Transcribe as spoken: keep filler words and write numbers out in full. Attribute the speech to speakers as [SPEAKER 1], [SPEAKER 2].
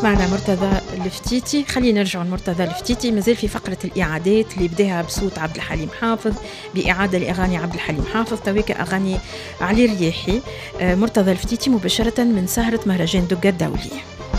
[SPEAKER 1] سمعنا مرتضى الفتيتي. خلينا نرجع لمرتضى الفتيتي، مازال في فقرة الإعادات اللي بداها بصوت عبد الحليم حافظ، بإعادة لأغاني عبد الحليم حافظ، تويك أغاني علي رياحي. مرتضى الفتيتي مباشرة من سهرة مهرجان دقة الدولي.